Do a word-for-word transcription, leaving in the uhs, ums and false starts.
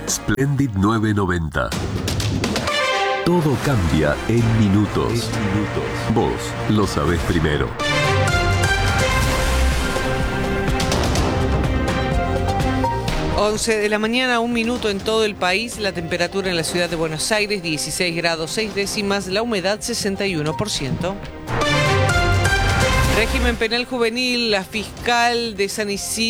Splendid nueve noventa. Todo cambia en minutos. En minutos. Vos lo sabés primero. once de la mañana, un minuto en todo el país. La temperatura en la ciudad de Buenos Aires, dieciséis grados seis décimas. La humedad, sesenta y uno por ciento. Régimen penal juvenil. La fiscal de San Isidro